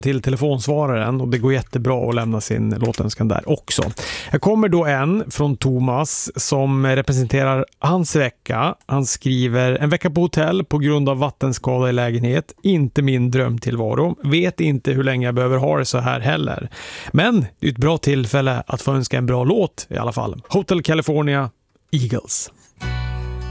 till telefonsvararen och det går jättebra att lämna sin låtönskan där också. Här kommer då en från Thomas som representerar hans vecka. Han skriver: en vecka på hotell på grund av vattenskada i lägenhet. Inte min drömtillvaro. Vet inte hur länge jag behöver ha det så här heller. Men det är ett bra tillfälle att få önska en bra låt i alla fall. Hotel California, Eagles.